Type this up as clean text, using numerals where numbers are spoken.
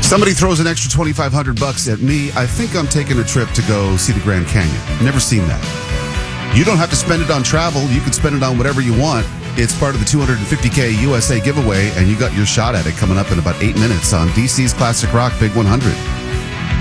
Somebody throws an extra $2,500 at me. I think I'm taking a trip to go see the Grand Canyon. Never seen that. You don't have to spend it on travel. You can spend it on whatever you want. It's part of the $250K USA giveaway, and you got your shot at it coming up in about 8 minutes on DC's Classic Rock Big 100.